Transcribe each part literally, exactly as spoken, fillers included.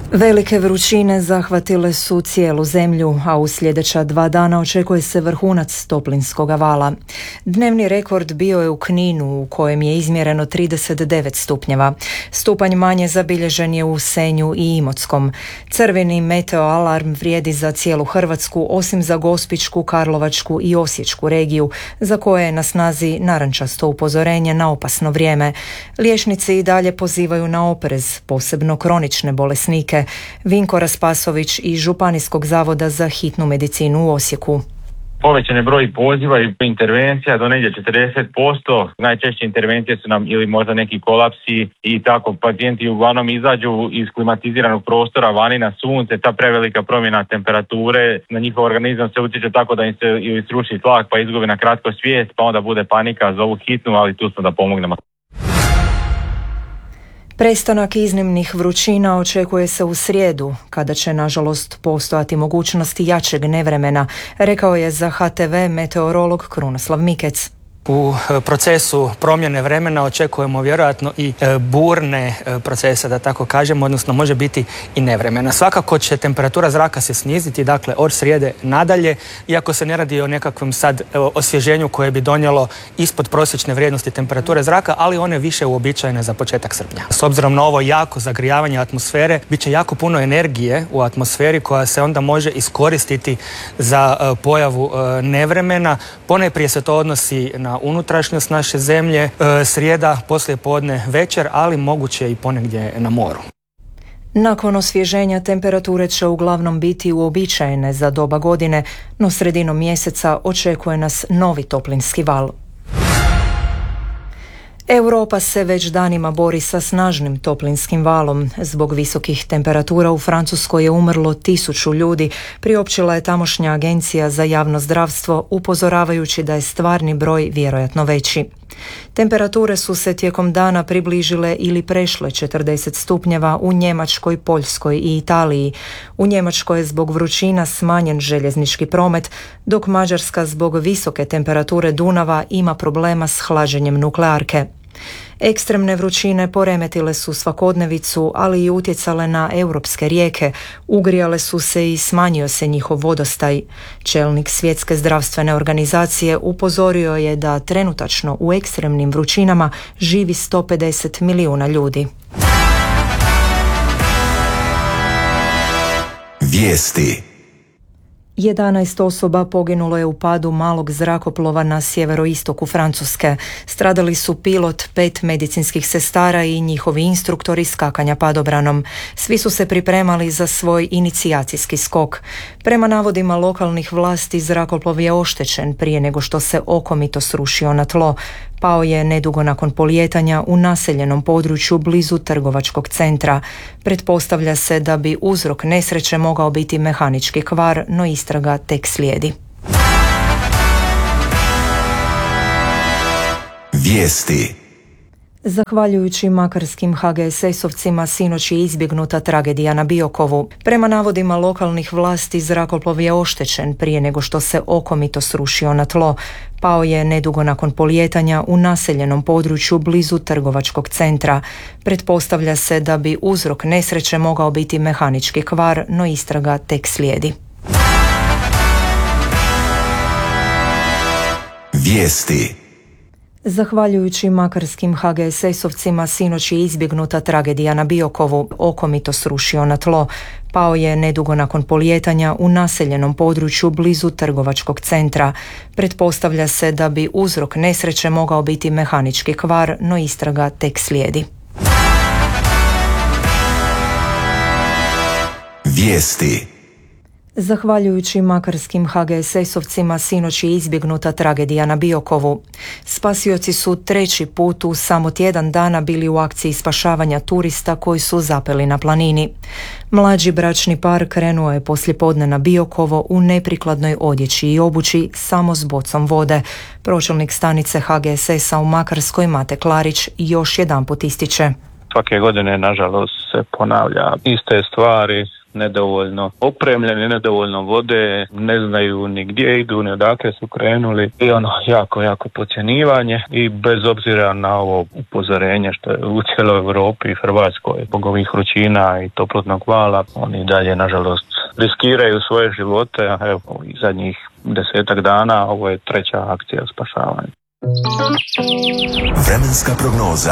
Velike vrućine zahvatile su cijelu zemlju, a u sljedeća dva dana očekuje se vrhunac toplinskog vala. Dnevni rekord bio je u Kninu, u kojem je izmjereno trideset devet stupnjeva. Stupanj manje zabilježen je u Senju i Imotskom. Crveni meteo alarm vrijedi za cijelu Hrvatsku, osim za Gospićku, Karlovačku i Osječku regiju, za koje je na snazi narančasto upozorenje na opasno vrijeme. Liječnici i dalje pozivaju na oprez, posebno kronične bolesnike. Vinko Raspasović iz Županijskog zavoda za hitnu medicinu u Osijeku. Povećan je broj poziva i intervencija do negdje četrdeset posto. Najčešće intervencije su nam ili možda neki kolapsi i tako pacijenti uglavnom izađu iz klimatiziranog prostora vani na sunce. Ta prevelika promjena temperature na njihov organizam se utječe tako da im se ili sruši tlak pa izgubi na kratko svijest, pa onda bude panika, zovu hitnu, ali tu smo da pomognemo. Prestanak iznimnih vrućina očekuje se u srijedu, kada će nažalost postojati mogućnosti jačeg nevremena, rekao je za H T V meteorolog Krunoslav Mikec. U procesu promjene vremena očekujemo vjerojatno i burne procese, da tako kažemo, odnosno može biti i nevremena. Svakako će temperatura zraka se sniziti, dakle od srijede nadalje, iako se ne radi o nekakvom sad osvježenju koje bi donijelo ispod prosječne vrijednosti temperature zraka, ali one više uobičajene za početak srpnja. S obzirom na ovo jako zagrijavanje atmosfere, bit će jako puno energije u atmosferi koja se onda može iskoristiti za pojavu nevremena. Ponajprije se to odnosi na unutrašnjost naše zemlje, e, srijeda, poslije podne, večer, ali moguće i ponegdje na moru. Nakon osvježenja temperature će uglavnom biti uobičajene za doba godine, no sredinom mjeseca očekuje nas novi toplinski val. Europa se već danima bori sa snažnim toplinskim valom. Zbog visokih temperatura u Francuskoj je umrlo tisuću ljudi, priopćila je tamošnja agencija za javno zdravstvo, upozoravajući da je stvarni broj vjerojatno veći. Temperature su se tijekom dana približile ili prešle četrdeset stupnjeva u Njemačkoj, Poljskoj i Italiji. U Njemačkoj je zbog vrućina smanjen željeznički promet, dok Mađarska zbog visoke temperature Dunava ima problema s hlađenjem nuklearke. Ekstremne vrućine poremetile su svakodnevicu, ali i utjecale na europske rijeke, ugrijale su se i smanjio se njihov vodostaj. Čelnik Svjetske zdravstvene organizacije upozorio je da trenutačno u ekstremnim vrućinama živi sto pedeset milijuna ljudi. Vijesti. jedanaest osoba poginulo je u padu malog zrakoplova na sjeveroistoku Francuske. Stradali su pilot, pet medicinskih sestara i njihovi instruktori skakanja padobranom. Svi su se pripremali za svoj inicijacijski skok. Prema navodima lokalnih vlasti, zrakoplov je oštećen prije nego što se okomito srušio na tlo. Pao je nedugo nakon polijetanja u naseljenom području blizu trgovačkog centra. Pretpostavlja se da bi uzrok nesreće mogao biti mehanički kvar, no istraga tek slijedi. Vijesti. Zahvaljujući makarskim H G S S-ovcima sinoć je izbjegnuta tragedija na Biokovu. Prema navodima lokalnih vlasti, zrakoplov je oštećen prije nego što se okomito srušio na tlo. Pao je nedugo nakon polijetanja u naseljenom području blizu trgovačkog centra. Pretpostavlja se da bi uzrok nesreće mogao biti mehanički kvar, no istraga tek slijedi. Vijesti. Zahvaljujući makarskim H G S S-ovcima sinoć je izbjegnuta tragedija na Biokovu. Okomito srušio na tlo. Pao je nedugo nakon polijetanja u naseljenom području blizu trgovačkog centra. Pretpostavlja se da bi uzrok nesreće mogao biti mehanički kvar, no istraga tek slijedi. Vijesti. Zahvaljujući makarskim H G S S-ovcima sinoć je izbjegnuta tragedija na Biokovu. Spasioci su treći put u samo tjedan dana bili u akciji spašavanja turista koji su zapeli na planini. Mlađi bračni par krenuo je poslijepodne na Biokovo u neprikladnoj odjeći i obući samo s bocom vode. Pročelnik stanice H G S S-a u Makarskoj Mate Klarić još jedanput ističe. Svake godine, nažalost, se ponavlja iste stvari. nedovoljno opremljeni, nedovoljno vode, ne znaju ni gdje idu, ni odakle su krenuli i ono jako, jako podcjenjivanje i bez obzira na ovo upozorenje što je u cijeloj Europi i Hrvatskoj zbog ovih vrućina i toplotnog vala, oni dalje nažalost riskiraju svoje živote, a evo i zadnjih desetak dana ovo je treća akcija spašavanja. Vremenska prognoza.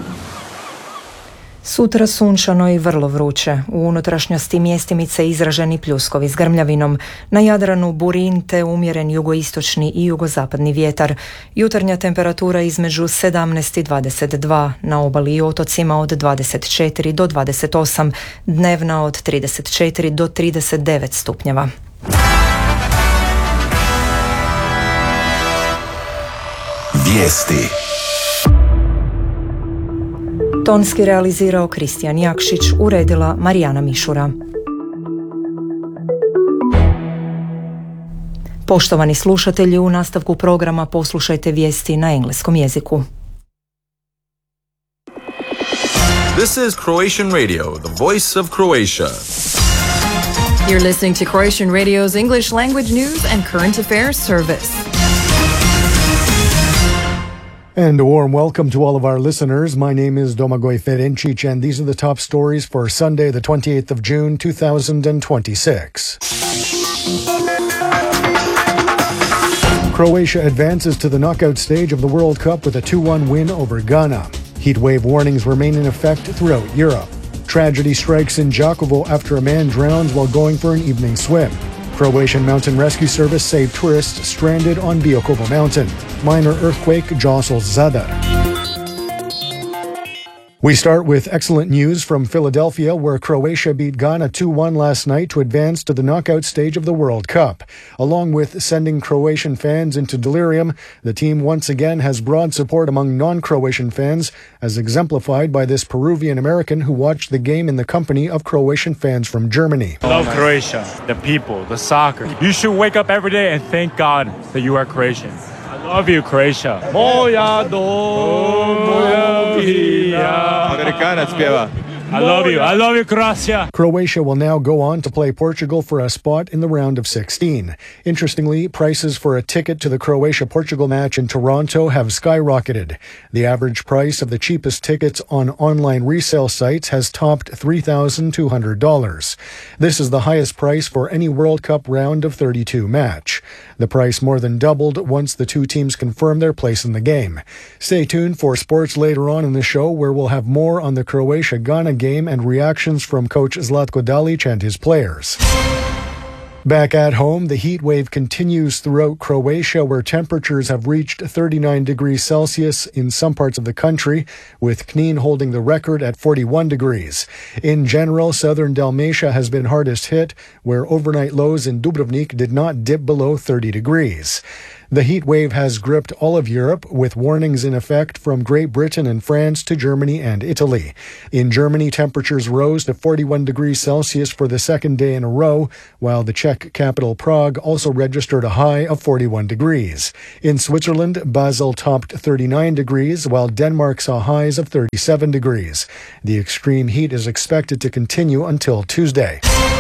Sutra sunčano i vrlo vruće. U unutrašnjosti mjestimice izraženi pljuskovi s grmljavinom. Na Jadranu burin te umjeren jugoistočni i jugozapadni vjetar. Jutarnja temperatura između sedamnaest i dvadeset dva. Na obali i otocima od dvadeset četiri do dvadeset osam. Dnevna od trideset četiri do trideset devet stupnjeva. Vijesti. Tonski realizirao Kristijan Jakšić, uredila Marijana Mišura. Poštovani slušatelji, u nastavku programa poslušajte vijesti na engleskom jeziku. This is Croatian Radio, the voice of Croatia. You're listening to Croatian Radio's English language news and current affairs service. And a warm welcome to all of our listeners. My name is Domagoj Ferencic, and these are the top stories for Sunday, the twenty-eighth of June, two thousand twenty-six. Croatia advances to the knockout stage of the World Cup with a two one win over Ghana. Heat wave warnings remain in effect throughout Europe. Tragedy strikes in Đakovo after a man drowns while going for an evening swim. Croatian Mountain Rescue Service saved tourists stranded on Biokovo Mountain. Minor earthquake jostles Zadar. We start with excellent news from Philadelphia, where Croatia beat Ghana two one last night to advance to the knockout stage of the World Cup. Along with sending Croatian fans into delirium, the team once again has broad support among non-Croatian fans, as exemplified by this Peruvian American who watched the game in the company of Croatian fans from Germany. I love Croatia, the people, the soccer. You should wake up every day and thank God that you are Croatian. I love you, Croatia. Moja domovina. Amerikanac pjeva. I love you. I love you, Croatia. Croatia will now go on to play Portugal for a spot in the round of sixteen. Interestingly, prices for a ticket to the Croatia-Portugal match in Toronto have skyrocketed. The average price of the cheapest tickets on online resale sites has topped three thousand two hundred dollars. This is the highest price for any World Cup round of thirty-two match. The price more than doubled once the two teams confirmed their place in the game. Stay tuned for sports later on in the show, where we'll have more on the Croatia-Ghana game and reactions from coach Zlatko Dalic and his players. Back at home, the heat wave continues throughout Croatia, where temperatures have reached thirty-nine degrees Celsius in some parts of the country, with Knin holding the record at forty-one degrees. In general, southern Dalmatia has been hardest hit, where overnight lows in Dubrovnik did not dip below thirty degrees. The heat wave has gripped all of Europe, with warnings in effect from Great Britain and France to Germany and Italy. In Germany, temperatures rose to forty-one degrees Celsius for the second day in a row, while the Czech capital Prague also registered a high of forty-one degrees. In Switzerland, Basel topped thirty-nine degrees, while Denmark saw highs of thirty-seven degrees. The extreme heat is expected to continue until Tuesday.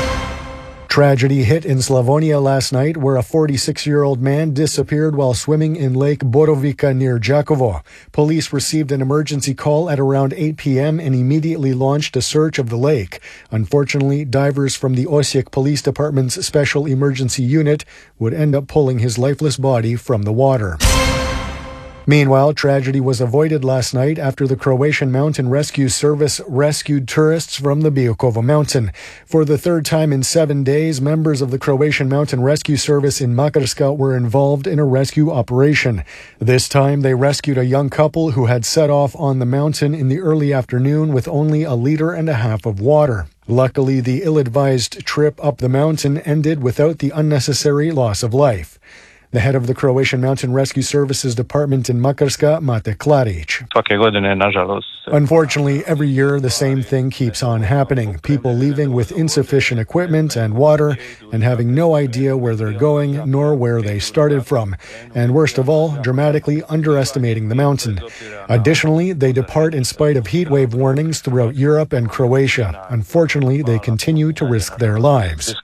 Tragedy hit in Slavonia last night, where a forty-six-year-old man disappeared while swimming in Lake Borovica near Đakovo. Police received an emergency call at around eight p.m. and immediately launched a search of the lake. Unfortunately, divers from the Osijek Police Department's Special Emergency Unit would end up pulling his lifeless body from the water. Meanwhile, tragedy was avoided last night after the Croatian Mountain Rescue Service rescued tourists from the Biokovo Mountain. For the third time in seven days, members of the Croatian Mountain Rescue Service in Makarska were involved in a rescue operation. This time, they rescued a young couple who had set off on the mountain in the early afternoon with only a liter and a half of water. Luckily, the ill-advised trip up the mountain ended without the unnecessary loss of life. The head of the Croatian Mountain Rescue Services Department in Makarska, Mate Klarić. Unfortunately, every year the same thing keeps on happening. People leaving with insufficient equipment and water and having no idea where they're going nor where they started from. And worst of all, dramatically underestimating the mountain. Additionally, they depart in spite of heat wave warnings throughout Europe and Croatia. Unfortunately, they continue to risk their lives.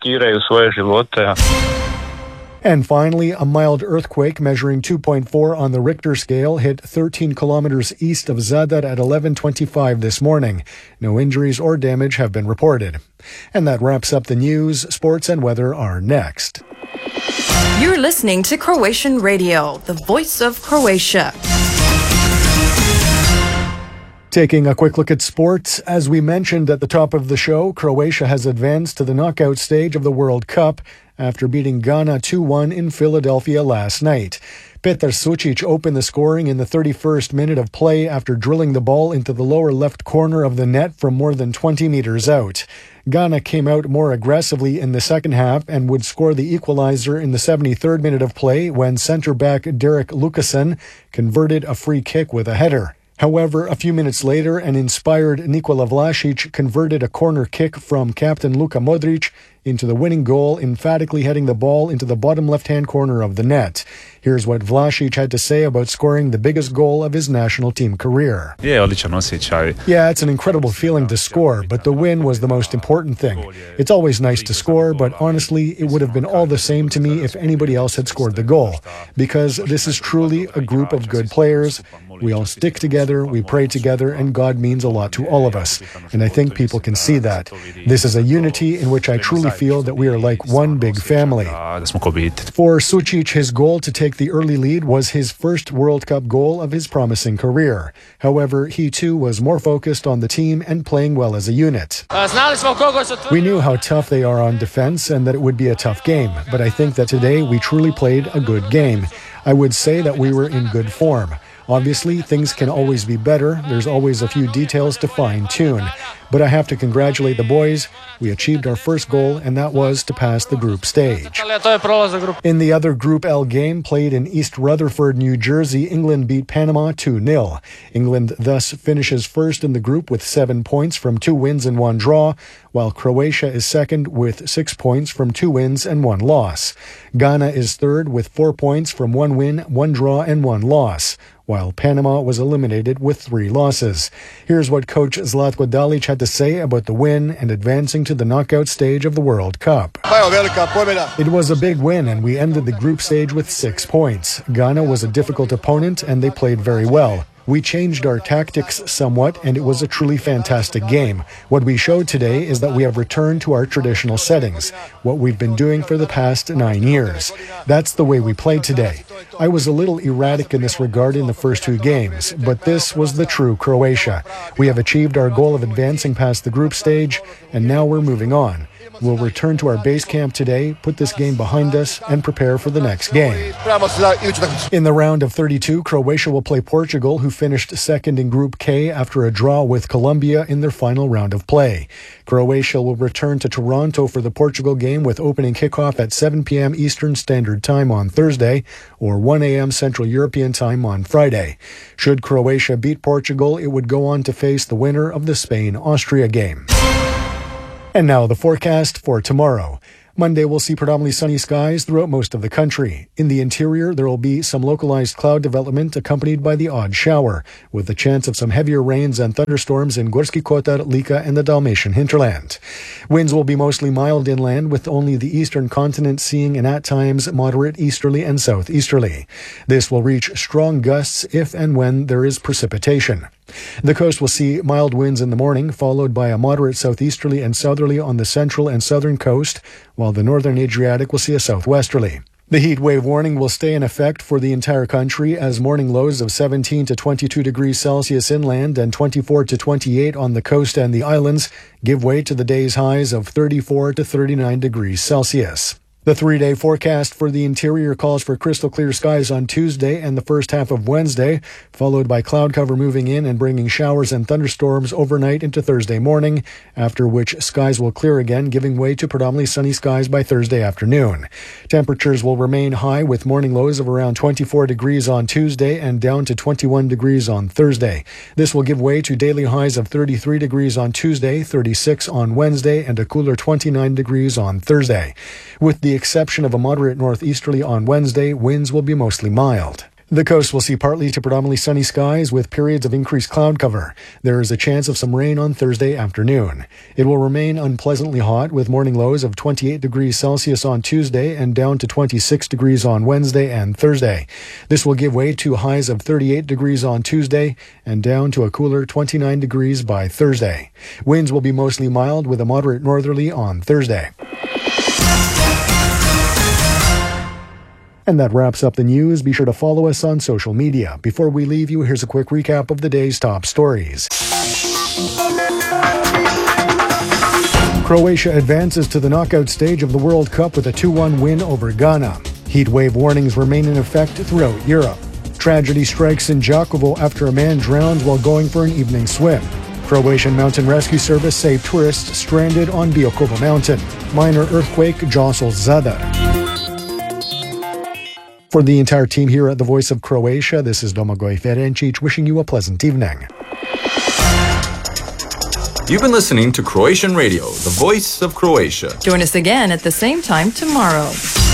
And finally, a mild earthquake measuring two point four on the Richter scale hit thirteen kilometers east of Zadar at eleven twenty-five this morning. No injuries or damage have been reported. And that wraps up the news. Sports and weather are next. You're listening to Croatian Radio, the voice of Croatia. Taking a quick look at sports, as we mentioned at the top of the show, Croatia has advanced to the knockout stage of the World Cup after beating Ghana two one in Philadelphia last night. Petar Sučić opened the scoring in the thirty-first minute of play after drilling the ball into the lower left corner of the net from more than twenty meters out. Ghana came out more aggressively in the second half and would score the equalizer in the seventy-third minute of play when centre-back Derek Lucassen converted a free kick with a header. However, a few minutes later, an inspired Nikola Vlašić converted a corner kick from captain Luka Modrić into the winning goal, emphatically heading the ball into the bottom left-hand corner of the net. Here's what Vlašić had to say about scoring the biggest goal of his national team career. Yeah, it's an incredible feeling to score, but the win was the most important thing. It's always nice to score, but honestly, it would have been all the same to me if anybody else had scored the goal, because this is truly a group of good players. We all stick together, we pray together, and God means a lot to all of us. And I think people can see that. This is a unity in which I truly feel that we are like one big family. For Sučić, his goal to take the early lead was his first World Cup goal of his promising career. However, he too was more focused on the team and playing well as a unit. We knew how tough they are on defense and that it would be a tough game, but I think that today we truly played a good game. I would say that we were in good form. Obviously, things can always be better. There's always a few details to fine-tune. But I have to congratulate the boys. We achieved our first goal, and that was to pass the group stage. In the other Group L game, played in East Rutherford, New Jersey, England beat Panama two nil. England thus finishes first in the group with seven points from two wins and one draw, while Croatia is second with six points from two wins and one loss. Ghana is third with four points from one win, one draw, and one loss, while Panama was eliminated with three losses. Here's what coach Zlatko Dalic had to say about the win and advancing to the knockout stage of the World Cup. It was a big win, and we ended the group stage with six points. Ghana was a difficult opponent, and they played very well. We changed our tactics somewhat, and it was a truly fantastic game. What we showed today is that we have returned to our traditional settings, what we've been doing for the past nine years. That's the way we played today. I was a little erratic in this regard in the first two games, but this was the true Croatia. We have achieved our goal of advancing past the group stage, and now we're moving on. We'll return to our base camp today, put this game behind us, and prepare for the next game. In the round of thirty-two, Croatia will play Portugal, who finished second in Group K after a draw with Colombia in their final round of play. Croatia will return to Toronto for the Portugal game with opening kickoff at seven p.m. Eastern Standard Time on Thursday or one a.m. Central European Time on Friday. Should Croatia beat Portugal, it would go on to face the winner of the Spain-Austria game. And now the forecast for tomorrow. Monday will see predominantly sunny skies throughout most of the country. In the interior, there will be some localized cloud development accompanied by the odd shower, with the chance of some heavier rains and thunderstorms in Gorski Kotar, Lika, and the Dalmatian hinterland. Winds will be mostly mild inland, with only the eastern continent seeing an at times moderate easterly and southeasterly. This will reach strong gusts if and when there is precipitation. The coast will see mild winds in the morning, followed by a moderate southeasterly and southerly on the central and southern coast, while the northern Adriatic will see a southwesterly. The heat wave warning will stay in effect for the entire country as morning lows of seventeen to twenty-two degrees Celsius inland and twenty-four to twenty-eight on the coast and the islands give way to the day's highs of thirty-four to thirty-nine degrees Celsius. The three-day forecast for the interior calls for crystal clear skies on Tuesday and the first half of Wednesday, followed by cloud cover moving in and bringing showers and thunderstorms overnight into Thursday morning, after which skies will clear again, giving way to predominantly sunny skies by Thursday afternoon. Temperatures will remain high with morning lows of around twenty-four degrees on Tuesday and down to twenty-one degrees on Thursday. This will give way to daily highs of thirty-three degrees on Tuesday, thirty-six on Wednesday, and a cooler twenty-nine degrees on Thursday. With the exception of a moderate northeasterly on Wednesday, winds will be mostly mild. The coast will see partly to predominantly sunny skies with periods of increased cloud cover. There is a chance of some rain on Thursday afternoon. It will remain unpleasantly hot with morning lows of twenty-eight degrees Celsius on Tuesday and down to twenty-six degrees on Wednesday and Thursday. This will give way to highs of thirty-eight degrees on Tuesday and down to a cooler twenty-nine degrees by Thursday. Winds will be mostly mild with a moderate northerly on Thursday. And that wraps up the news. Be sure to follow us on social media. Before we leave you, here's a quick recap of the day's top stories. Croatia advances to the knockout stage of the World Cup with a two one win over Ghana. Heat wave warnings remain in effect throughout Europe. Tragedy strikes in Đakovo after a man drowned while going for an evening swim. Croatian Mountain Rescue Service saved tourists stranded on Biokovo Mountain. Minor earthquake jostles Zadar. For the entire team here at the Voice of Croatia, this is Domagoj Ferencic wishing you a pleasant evening. You've been listening to Croatian Radio, the Voice of Croatia. Join us again at the same time tomorrow.